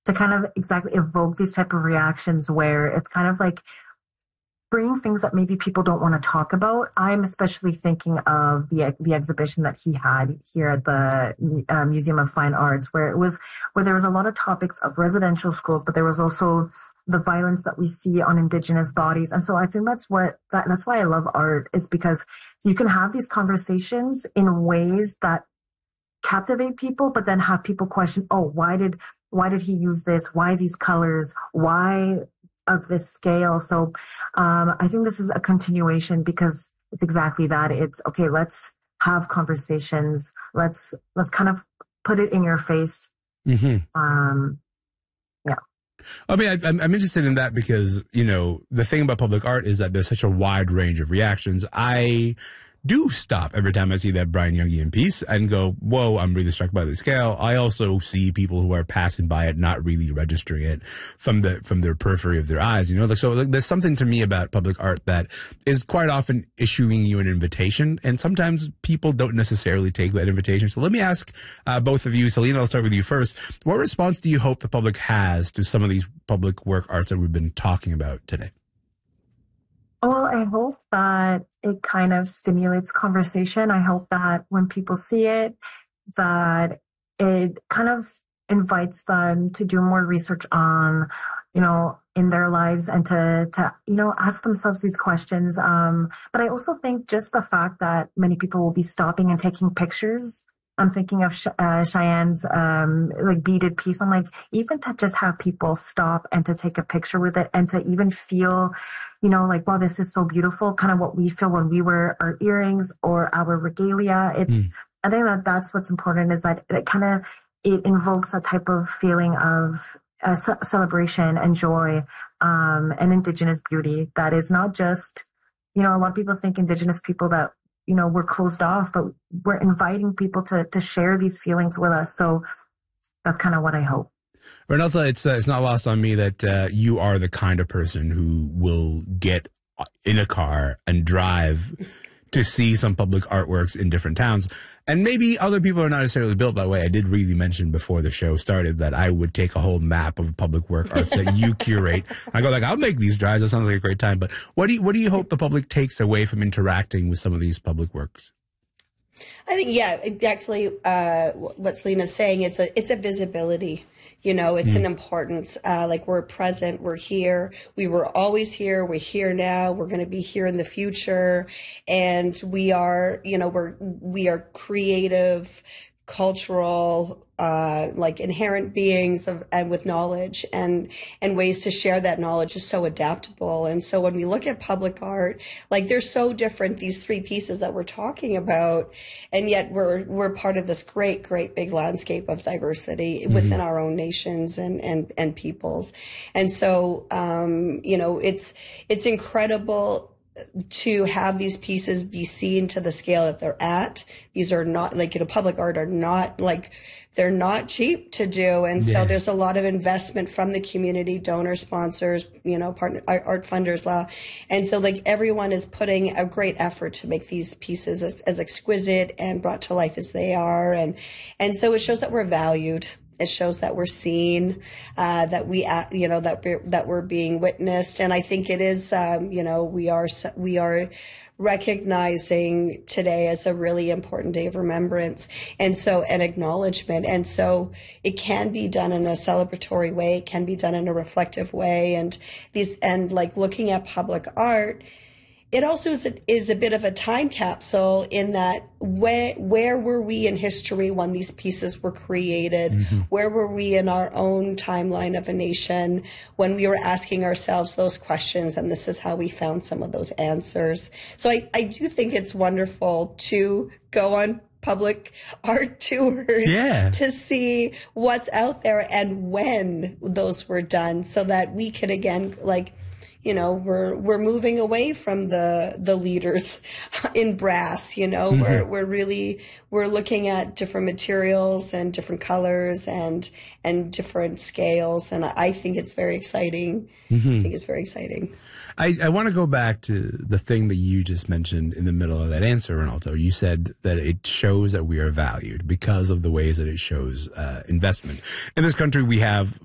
to kind of exactly evoke these type of reactions where it's kind of like bringing things that maybe people don't want to talk about. I'm especially thinking of the exhibition that he had here at the Museum of Fine Arts, where there was a lot of topics of residential schools, but there was also the violence that we see on Indigenous bodies. And so I think that's why I love art, is because you can have these conversations in ways that captivate people, but then have people question, oh, why did he use this? Why these colors? Why of this scale? So I think this is a continuation, because it's exactly that. It's okay, let's have conversations. Let's kind of put it in your face. Mm-hmm. Yeah. I mean, I'm interested in that because, the thing about public art is that there's such a wide range of reactions. I do stop every time I see that Brian Youngian piece and go, whoa, I'm really struck by the scale. I also see people who are passing by it, not really registering it from their periphery of their eyes, so there's something to me about public art that is quite often issuing you an invitation, and sometimes people don't necessarily take that invitation. So let me ask both of you. Selena, I'll start with you first. What response do you hope the public has to some of these public work arts that we've been talking about today? Well, I hope that it kind of stimulates conversation. I hope that when people see it, that it kind of invites them to do more research on, in their lives, and to ask themselves these questions. But I also think just the fact that many people will be stopping and taking pictures. I'm thinking of Cheyenne's beaded piece. I'm like, even to just have people stop and to take a picture with it, and to even feel, wow, this is so beautiful, kind of what we feel when we wear our earrings or our regalia. I think that's what's important, is that it invokes a type of feeling of celebration and joy, and Indigenous beauty that is not just, a lot of people think Indigenous people that, we're closed off, but we're inviting people to share these feelings with us. So that's kind of what I hope. Renata, it's not lost on me that you are the kind of person who will get in a car and drive to see some public artworks in different towns. And maybe other people are not necessarily built that way. I did really mention before the show started that I would take a whole map of public work arts that you curate. I go I'll make these drives. That sounds like a great time. But what do you hope the public takes away from interacting with some of these public works? I think, actually, what Selena's saying, it's a visibility. It's an importance, we're present, we're here, we were always here, we're here now, we're going to be here in the future. And we are, we are creative, cultural, inherent beings and with knowledge, and ways to share that knowledge is so adaptable. And so when we look at public art, they're so different, these three pieces that we're talking about, and yet we're part of this great big landscape of diversity within our own nations and peoples. And so, it's incredible to have these pieces be seen to the scale that they're at. These are not public art are not they're not cheap to do. And so there's a lot of investment from the community, donor sponsors, partner art funders, and so everyone is putting a great effort to make these pieces as exquisite and brought to life as they are. And so it shows that we're valued. It shows that we're seen, that that we're being witnessed. And I think it is, we are recognizing today as a really important day of remembrance and acknowledgement. And so it can be done in a celebratory way. It can be done in a reflective way. And looking at public art, it also is a bit of a time capsule in that where were we in history when these pieces were created? Mm-hmm. Where were we in our own timeline of a nation when we were asking ourselves those questions? And this is how we found some of those answers. So I do think it's wonderful to go on public art tours to see what's out there and when those were done, so that we could again we're moving away from the leaders in brass. We're looking at different materials and different colors and different scales, and I think it's very exciting. I think it's very exciting. I want to go back to the thing that you just mentioned in the middle of that answer, Ronaldo. You said that it shows that we are valued because of the ways that it shows investment. In this country, we have